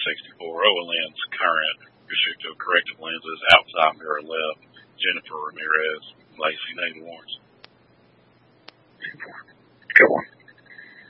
64. Olen's current restrictive corrective lenses outside mirror left. Jennifer Ramirez, Lacey Nathan Lawrence.